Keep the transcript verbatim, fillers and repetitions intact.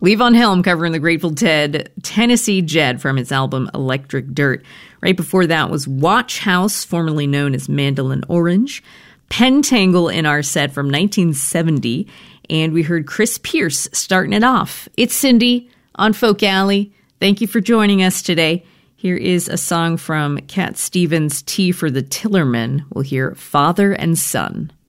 Levon Helm covering the Grateful Dead, Tennessee Jed from his album Electric Dirt. Right before that was Watch House, formerly known as Mandolin Orange. Pentangle in our set from nineteen seventy. And we heard Chris Pierce starting it off. It's Cindy on Folk Alley. Thank you for joining us today. Here is a song from Cat Stevens' Tea for the Tillerman. We'll hear Father and Son.